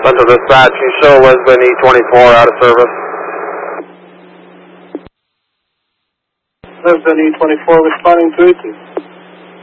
Central Dispatch, you show Lisbon E24 out of service. Lisbon E24 responding to 82.